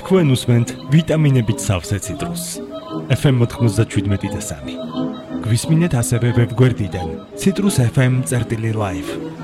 თქვენ უსმენთ ვიტამინებით სავსე ციტრუსს. FM 97.3. გვისმინეთ ასევე ვებგვერდიდან citrusfm.live.